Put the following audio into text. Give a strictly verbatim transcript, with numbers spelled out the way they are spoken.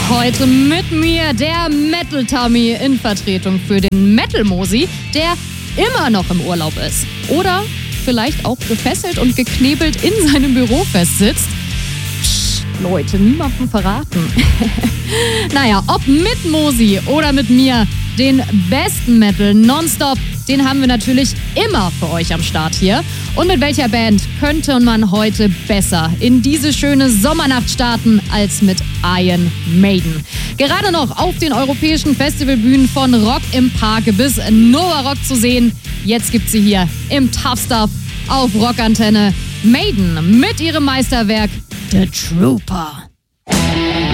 Heute mit mir der Metal Tommy in Vertretung für den Metal Mosi, der immer noch im Urlaub ist. Oder vielleicht auch gefesselt und geknebelt in seinem Büro festsitzt. Psst, Leute, niemandem verraten. Naja, ob mit Mosi oder mit mir, den besten Metal nonstop, den haben wir natürlich immer für euch am Start hier. Und mit welcher Band könnte man heute besser in diese schöne Sommernacht starten als mit Iron Maiden? Gerade noch auf den europäischen Festivalbühnen von Rock im Park bis Nova Rock zu sehen. Jetzt gibt sie hier im Tough Stuff auf Rockantenne. Maiden mit ihrem Meisterwerk The Trooper.